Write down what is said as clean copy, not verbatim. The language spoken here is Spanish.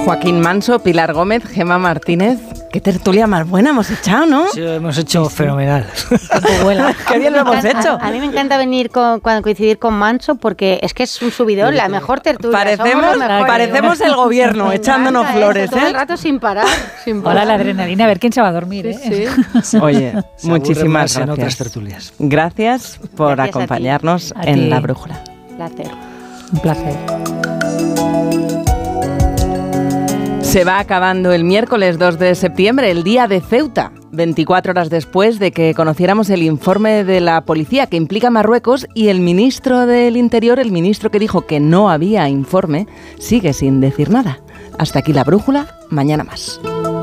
Joaquín Manso, Pilar Gómez, Gemma Martínez. Qué tertulia más buena hemos echado, ¿no? Sí, hemos hecho fenomenal. Qué bien lo hemos hecho. A mí me encanta venir cuando coincidir con Manso porque es que es un subidón, la mejor tertulia. Parecemos el gobierno echándonos flores, todo el rato sin parar. Hola, la adrenalina, a ver quién se va a dormir, ¿eh? Sí. Oye, muchísimas en otras gracias. tertulias. Gracias por Gracias acompañarnos a ti. en La Brújula. Placer. Un placer. Se va acabando el miércoles 2 de septiembre, el día de Ceuta, 24 horas después de que conociéramos el informe de la policía que implica a Marruecos, y el ministro del Interior, el ministro que dijo que no había informe, sigue sin decir nada. Hasta aquí La Brújula, mañana más.